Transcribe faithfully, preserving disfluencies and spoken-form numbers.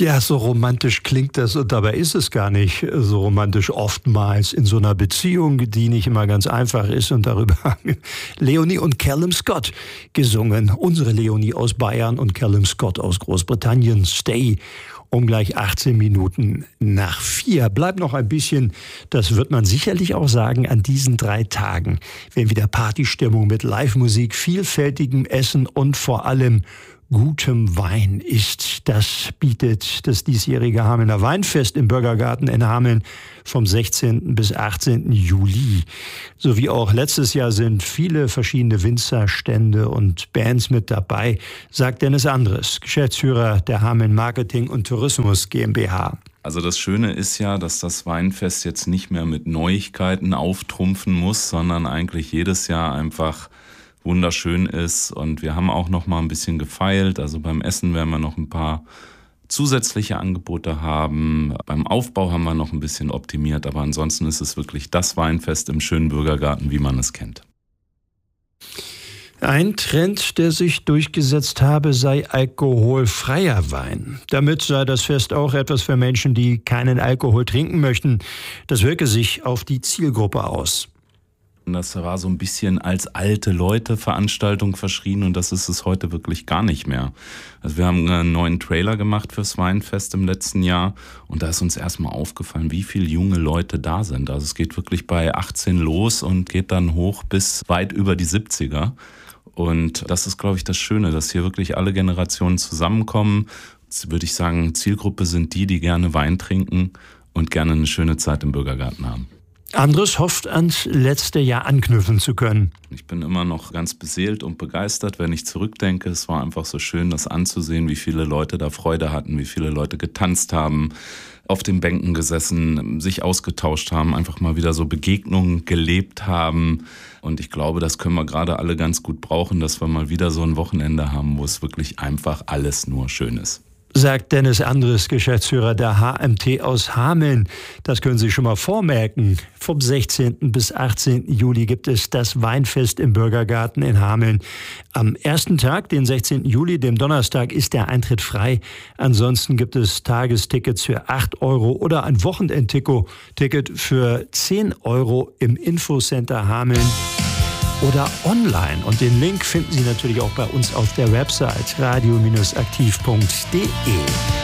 Ja, so romantisch klingt das und dabei ist es gar nicht so romantisch oftmals in so einer Beziehung, die nicht immer ganz einfach ist, und darüber haben Leonie und Callum Scott gesungen. Unsere Leonie aus Bayern und Callum Scott aus Großbritannien. Stay. Um gleich achtzehn Minuten nach vier. Bleibt noch ein bisschen, das wird man sicherlich auch sagen, an diesen drei Tagen, wenn wieder Partystimmung mit Live-Musik, vielfältigem Essen und vor allem gutem Wein ist. Das bietet das diesjährige Hamelner Weinfest im Bürgergarten in Hameln vom sechzehnten bis achtzehnten Juli. So wie auch letztes Jahr sind viele verschiedene Winzerstände und Bands mit dabei, sagt Dennis Andres, Geschäftsführer der Hameln Marketing und Tourismus GmbH. Also das Schöne ist ja, dass das Weinfest jetzt nicht mehr mit Neuigkeiten auftrumpfen muss, sondern eigentlich jedes Jahr einfach wunderschön ist, und wir haben auch noch mal ein bisschen gefeilt. Also beim Essen werden wir noch ein paar zusätzliche Angebote haben. Beim Aufbau haben wir noch ein bisschen optimiert, aber ansonsten ist es wirklich das Weinfest im schönen Bürgergarten, wie man es kennt. Ein Trend, der sich durchgesetzt habe, sei alkoholfreier Wein. Damit sei das Fest auch etwas für Menschen, die keinen Alkohol trinken möchten. Das wirke sich auf die Zielgruppe aus. Das war so ein bisschen als alte Leute-Veranstaltung verschrien, und das ist es heute wirklich gar nicht mehr. Also wir haben einen neuen Trailer gemacht fürs Weinfest im letzten Jahr, und da ist uns erstmal aufgefallen, wie viele junge Leute da sind. Also es geht wirklich bei achtzehn los und geht dann hoch bis weit über die siebziger. Und das ist, glaube ich, das Schöne, dass hier wirklich alle Generationen zusammenkommen. Jetzt würde ich sagen, Zielgruppe sind die, die gerne Wein trinken und gerne eine schöne Zeit im Bürgergarten haben. Andres hofft, ans letzte Jahr anknüpfen zu können. Ich bin immer noch ganz beseelt und begeistert, wenn ich zurückdenke. Es war einfach so schön, das anzusehen, wie viele Leute da Freude hatten, wie viele Leute getanzt haben, auf den Bänken gesessen, sich ausgetauscht haben, einfach mal wieder so Begegnungen gelebt haben. Und ich glaube, das können wir gerade alle ganz gut brauchen, dass wir mal wieder so ein Wochenende haben, wo es wirklich einfach alles nur schön ist. Sagt Dennis Andres, Geschäftsführer der H M T aus Hameln. Das können Sie schon mal vormerken. Vom sechzehnten bis achtzehnten Juli gibt es das Weinfest im Bürgergarten in Hameln. Am ersten Tag, den sechzehnten Juli, dem Donnerstag, ist der Eintritt frei. Ansonsten gibt es Tagestickets für acht Euro oder ein Wochenendticket für zehn Euro im Infocenter Hameln oder online. Und den Link finden Sie natürlich auch bei uns auf der Website radio aktiv punkt de.